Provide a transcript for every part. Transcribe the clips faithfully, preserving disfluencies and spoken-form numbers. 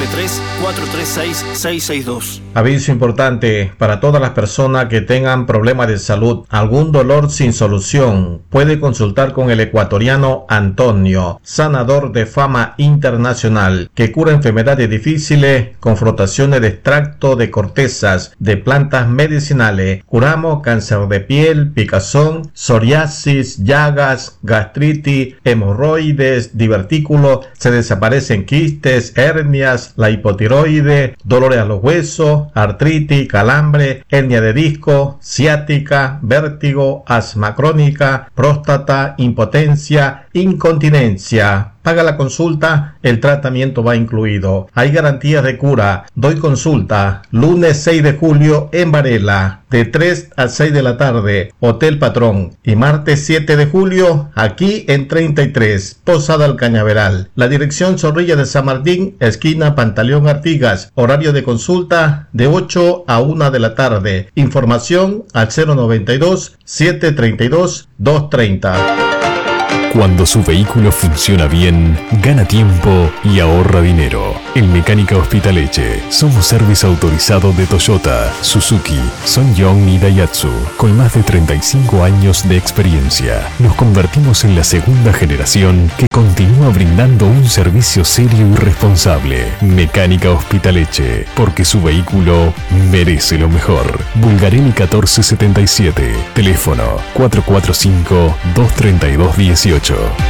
nueve tres, cuatro tres seis, seis seis dos. Aviso importante para todas las personas que tengan problemas de salud, algún dolor sin solución, puede consultar con el ecuatoriano Antonio, sanador de fama internacional, que cura enfermedades difíciles con frotaciones de extracto de cortezas de plantas medicinales. Curamos cáncer de piel, picazón, psoriasis, llagas, gastritis, hemorroides, divertículos, se desaparecen quistes, hernias, la hipotiroide, dolores a los huesos, artritis, calambre, hernia de disco, ciática, vértigo, asma crónica, próstata, impotencia, incontinencia. Paga la consulta, el tratamiento va incluido. Hay garantías de cura. Doy consulta lunes seis de julio en Varela, de tres a seis de la tarde, Hotel Patrón. Y martes siete de julio, aquí en treinta y tres, Posada El Cañaveral. La dirección Zorrilla de San Martín, esquina Pantaleón Artigas. Horario de consulta de ocho a una de la tarde. Información al cero noventa y dos, setecientos treinta y dos, doscientos treinta. Cuando su vehículo funciona bien, gana tiempo y ahorra dinero. En Mecánica Hospitaleche somos servicio autorizado de Toyota, Suzuki, Sanyong y Daihatsu. Con más de treinta y cinco años de experiencia, nos convertimos en la segunda generación que continúa brindando un servicio serio y responsable. Mecánica Hospitaleche, porque su vehículo merece lo mejor. Bulgarelli catorce setenta y siete, teléfono cuatro cuatro cinco, dos tres dos uno ocho.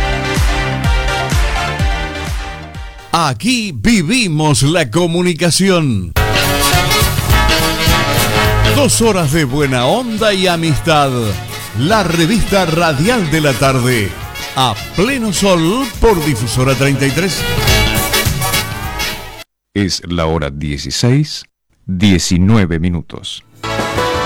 Aquí vivimos la comunicación. Dos horas de buena onda y amistad. La revista radial de la tarde. A pleno sol por Difusora treinta y tres. Es la hora dieciséis, diecinueve minutos.